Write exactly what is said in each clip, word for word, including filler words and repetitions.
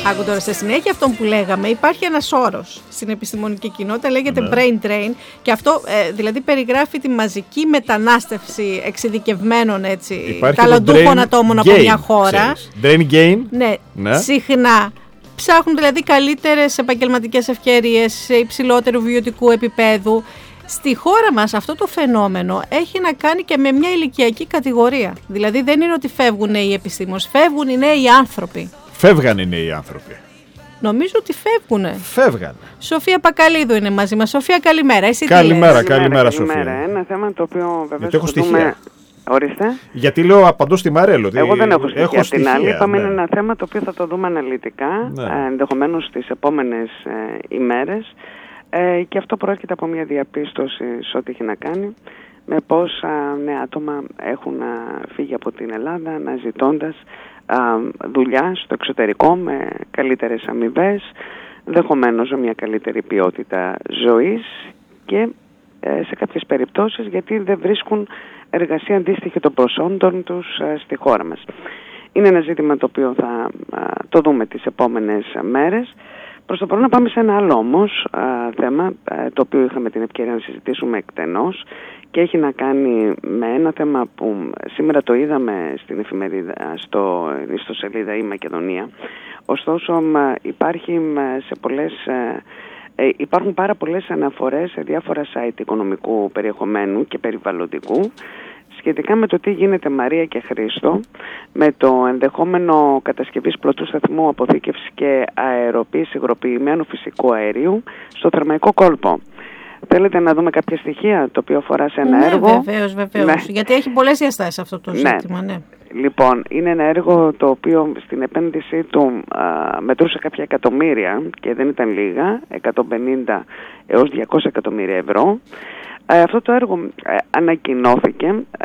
Άκου τώρα, στη συνέχεια αυτών που λέγαμε, υπάρχει ένας όρος στην επιστημονική κοινότητα, λέγεται ναι. brain drain, και αυτό ε, δηλαδή περιγράφει τη μαζική μετανάστευση εξειδικευμένων ταλαντούχων ατόμων από μια χώρα. Ξέρεις. Brain gain. Ναι, ναι, συχνά. Ψάχνουν δηλαδή καλύτερες επαγγελματικές ευκαιρίες υψηλότερου βιωτικού επίπεδου. Στη χώρα μας αυτό το φαινόμενο έχει να κάνει και με μια ηλικιακή κατηγορία. Δηλαδή δεν είναι ότι φεύγουν οι επιστήμονες, φεύγουν οι νέοι άνθρωποι. Φεύγαν οι νέοι άνθρωποι. Νομίζω ότι φεύγουνε. Φεύγαν. Σοφία Πακαλίδου είναι μαζί μας. Σοφία, καλημέρα. Εσύ καλημέρα, τι καλημέρα, καλημέρα, Σοφία. Καλημέρα. Ένα θέμα το οποίο βεβαίως έχω στοιχεία. δούμε... Ορίστε. Γιατί λέω απαντώ στη Μαρέλο. Εγώ δεν έχω στοιχεία. Έχω Απ' την άλλη, είπαμε ναι. είναι ένα θέμα το οποίο θα το δούμε αναλυτικά, ναι. ε, ενδεχομένως τις επόμενες ε, ημέρες. Ε, και αυτό προέρχεται από μια διαπίστωση σε ό,τι έχει να κάνει με πόσα νέα άτομα έχουν α, φύγει από την Ελλάδα αναζητώντας α, δουλειά στο εξωτερικό με καλύτερες αμοιβές, ενδεχομένως με μια καλύτερη ποιότητα ζωής και ε, σε κάποιες περιπτώσεις γιατί δεν βρίσκουν εργασία αντίστοιχη των προσόντων τους α, στη χώρα μας. Είναι ένα ζήτημα το οποίο θα α, το δούμε τις επόμενες μέρες. Προς το παρόν να πάμε σε ένα άλλο όμως α, θέμα, α, το οποίο είχαμε την ευκαιρία να συζητήσουμε εκτενώς και έχει να κάνει με ένα θέμα που σήμερα το είδαμε στην εφημερίδα, στο ιστοσελίδα η Μακεδονία. Ωστόσο α, υπάρχει α, σε πολλές, α, ε, υπάρχουν πάρα πολλές αναφορές σε διάφορα site οικονομικού περιεχομένου και περιβαλλοντικού σχετικά με το τι γίνεται Μαρία και Χρήστο, με το ενδεχόμενο κατασκευής πλωτού σταθμού αποθήκευσης και αεροποίησης υγροποιημένου φυσικού αερίου στο Θερμαϊκό Κόλπο. Θέλετε να δούμε κάποια στοιχεία το οποίο αφορά σε ένα ναι, έργο? Βεβαίως, βεβαίως. Ναι. Γιατί έχει πολλές διαστάσεις αυτό το ζήτημα. Ναι. Ναι. Λοιπόν, είναι ένα έργο το οποίο στην επένδυσή του α, μετρούσε κάποια εκατομμύρια και δεν ήταν λίγα, εκατόν πενήντα έως διακόσια εκατομμύρια ευρώ. Ε, αυτό το έργο ε, ανακοινώθηκε ε,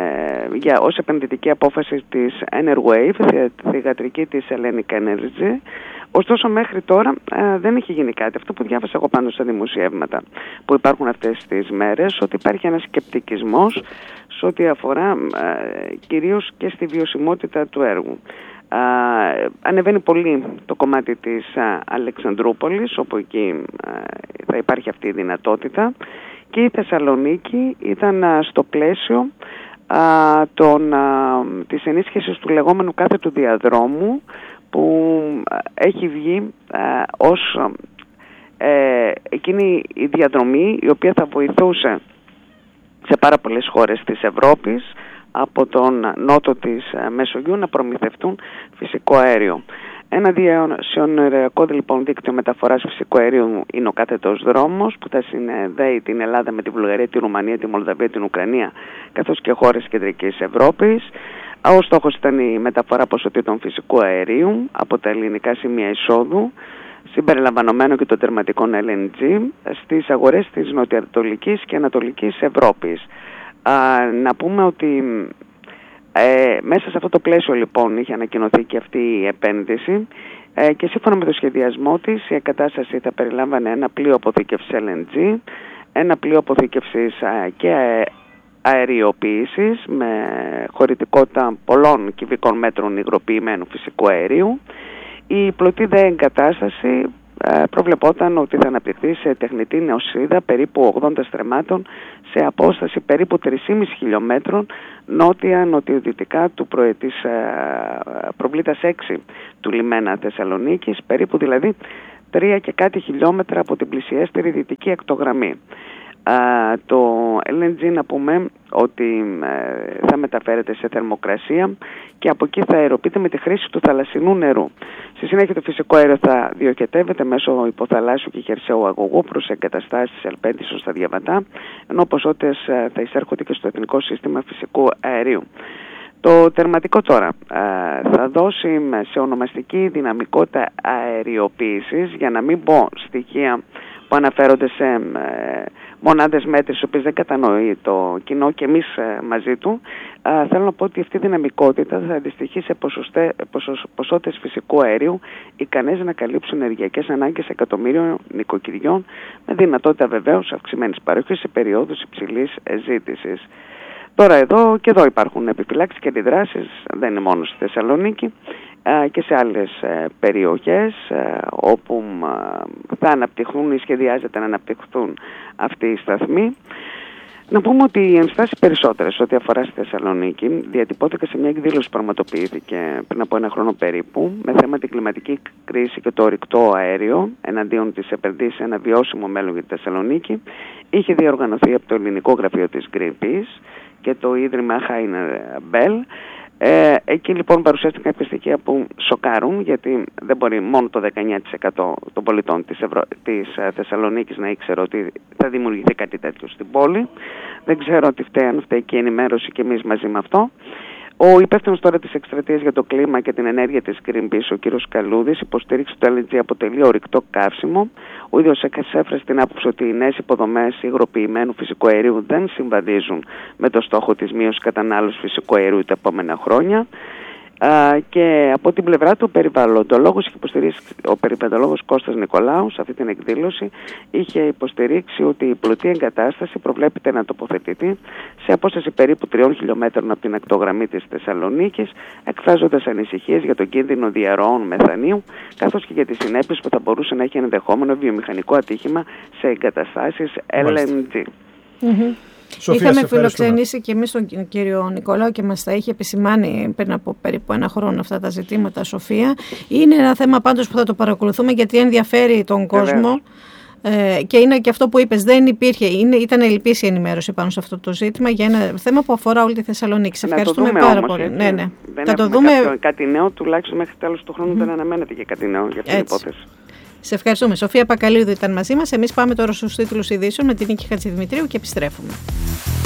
για, ως επενδυτική απόφαση της Enerwave, θυγατρική της Hellenic Energy. Ωστόσο μέχρι τώρα ε, δεν έχει γίνει κάτι. Αυτό που διάβασα εγώ πάνω στα δημοσιεύματα που υπάρχουν αυτές τις μέρες, ότι υπάρχει ένας σκεπτικισμός σε ό,τι αφορά ε, κυρίως και στη βιωσιμότητα του έργου. Uh, ανεβαίνει πολύ το κομμάτι της uh, Αλεξανδρούπολης, όπου εκεί uh, θα υπάρχει αυτή η δυνατότητα, και η Θεσσαλονίκη ήταν uh, στο πλαίσιο uh, των, uh, της ενίσχυσης του λεγόμενου κάθετου διαδρόμου που uh, έχει βγει uh, ως uh, uh, εκείνη η διαδρομή η οποία θα βοηθούσε σε πάρα πολλές χώρες της Ευρώπης από τον νότο της Μεσογείου να προμηθευτούν φυσικό αέριο. Ένα διασυνοριακό λοιπόν δίκτυο μεταφοράς φυσικού αερίου είναι ο κάθετος δρόμος που θα συνδέει την Ελλάδα με τη Βουλγαρία, τη Ρουμανία, τη Μολδαβία, την Ουκρανία καθώς και χώρες κεντρικής Ευρώπης. Ο στόχος ήταν η μεταφορά ποσοτήτων φυσικού αερίου από τα ελληνικά σημεία εισόδου, συμπεριλαμβανομένων και των τερματικών ελ εν τζι, στις αγορές της νοτιοανατολικής και ανατολικής Ευρώπης. Α, να πούμε ότι ε, μέσα σε αυτό το πλαίσιο λοιπόν είχε ανακοινωθεί και αυτή η επένδυση ε, και σύμφωνα με το σχεδιασμό της η εγκατάσταση θα περιλάμβανε ένα πλοίο αποθήκευσης ελ εν τζι, ένα πλοίο αποθήκευσης α, και α, αεριοποίησης με χωρητικότητα πολλών κυβικών μέτρων υγροποιημένου φυσικού αερίου. Η πλωτή δε εγκατάσταση προβλεπόταν ότι θα αναπτυχθεί σε τεχνητή νεοσίδα περίπου ογδόντα στρεμμάτων σε απόσταση περίπου τρεις και μισό χιλιόμετρων νότια-νοτιοδυτικά του προ... της προβλήτας έξι του λιμένα Θεσσαλονίκης, περίπου δηλαδή τρία και κάτι χιλιόμετρα από την πλησιέστερη δυτική ακτογραμμή. Uh, το ελ εν τζι να πούμε ότι uh, θα μεταφέρεται σε θερμοκρασία και από εκεί θα αεροποιείται με τη χρήση του θαλασσινού νερού. Στη συνέχεια το φυσικό αέριο θα διοχετεύεται μέσω υποθαλάσσιου και χερσαίου αγωγού προς εγκαταστάσεις της Ελπέντησος στα Διαβατά, ενώ ποσότητες uh, θα εισέρχονται και στο Εθνικό Σύστημα Φυσικού Αερίου. Το τερματικό τώρα uh, θα δώσει σε ονομαστική δυναμικότητα αεριοποίησης, για να μην πω στοιχεία που αναφέρονται σε ε, μονάδες μέτρησης, οι οποίες δεν κατανοεί το κοινό και εμείς ε, μαζί του. Ε, θέλω να πω ότι αυτή η δυναμικότητα θα αντιστοιχεί σε ποσοστέ, ποσοσ, ποσότητες φυσικού αερίου ικανές να καλύψουν ενεργειακές ανάγκες εκατομμύριων νοικοκυριών, με δυνατότητα βεβαίως αυξημένης παροχής σε περιόδους υψηλής ζήτησης. Τώρα εδώ και εδώ υπάρχουν επιφυλάξεις και αντιδράσεις, δεν είναι μόνο στη Θεσσαλονίκη, και σε άλλες περιοχές όπου θα αναπτυχθούν ή σχεδιάζεται να αναπτυχθούν αυτοί οι σταθμοί. Να πούμε ότι οι ενστάσεις περισσότερες ό,τι αφορά στη Θεσσαλονίκη διατυπώθηκαν σε μια εκδήλωση που πραγματοποιήθηκε πριν από ένα χρόνο περίπου με θέμα την κλιματική κρίση και το ορυκτό αέριο εναντίον της επενδύσης σε ένα βιώσιμο μέλλον για τη Θεσσαλονίκη. Είχε διοργανωθεί από το ελληνικό γραφείο της Greenpeace και το Ίδρυμα Heiner Bell. Ε, εκεί λοιπόν παρουσιάστηκαν κάποια στοιχεία που σοκάρουν, γιατί δεν μπορεί μόνο το δεκαεννιά τοις εκατό των πολιτών της, Ευρω... της Θεσσαλονίκης να ήξερε ότι θα δημιουργηθεί κάτι τέτοιο στην πόλη. Δεν ξέρω τι φταίει, αν φταίει και η ενημέρωση και εμείς μαζί με αυτό. Ο υπεύθυνος τώρα της εκστρατείας για το κλίμα και την ενέργεια της Greenpeace, ο κ. Καλούδης, υποστήριξε ότι το ελ εν τζι αποτελεί ορυκτό καύσιμο. Ο ίδιος εξέφρασε την άποψη ότι οι νέες υποδομές υγροποιημένου φυσικού αερίου δεν συμβαδίζουν με το στόχο της μείωσης κατανάλωσης φυσικού αερίου τα επόμενα χρόνια. Uh, και από την πλευρά του ο περιβαλλοντολόγος, είχε υποστηρίξει, ο περιβαλλοντολόγος Κώστας Νικολάου σε αυτή την εκδήλωση είχε υποστηρίξει ότι η πλωτή εγκατάσταση προβλέπεται να τοποθετηθεί σε απόσταση περίπου τριών χιλιόμετρων από την ακτογραμμή της Θεσσαλονίκης, εκφράζοντας ανησυχίες για τον κίνδυνο διαρροών μεθανίου, καθώς και για τις συνέπειες που θα μπορούσε να έχει ενδεχόμενο βιομηχανικό ατύχημα σε εγκαταστάσεις ελ εν τζι. Mm-hmm. Σοφία, είχαμε φιλοξενήσει και εμείς τον κύριο Νικολάου και μας τα είχε επισημάνει πριν από περίπου ένα χρόνο αυτά τα ζητήματα, Σοφία. Είναι ένα θέμα πάντως που θα το παρακολουθούμε, γιατί ενδιαφέρει τον κόσμο. Ε, και είναι και αυτό που είπες, δεν υπήρχε, είναι, ήταν ελλειπής η ενημέρωση πάνω σε αυτό το ζήτημα για ένα θέμα που αφορά όλη τη Θεσσαλονίκη. Σε ευχαριστούμε πάρα όμως, πολύ. Ναι, ναι. Δεν θα το δούμε. Κάποιο, κάτι νέο, τουλάχιστον μέχρι τέλος του χρόνου mm. δεν αναμένεται και κάτι νέο για αυτή την υπόθεση. Σε ευχαριστούμε. Σοφία Πακαλίδου ήταν μαζί μας. Εμείς πάμε τώρα στους τίτλους ειδήσεων με την Νίκη Χατζηδημητρίου και επιστρέφουμε.